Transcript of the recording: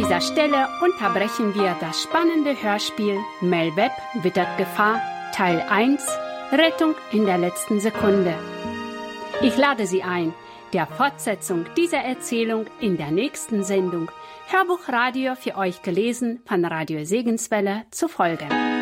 dieser Stelle unterbrechen wir das spannende Hörspiel Mel Webb wittert Gefahr, Teil 1, Rettung in der letzten Sekunde. Ich lade Sie ein, der Fortsetzung dieser Erzählung in der nächsten Sendung Hörbuchradio für euch gelesen von Radio Segenswelle zu folgen.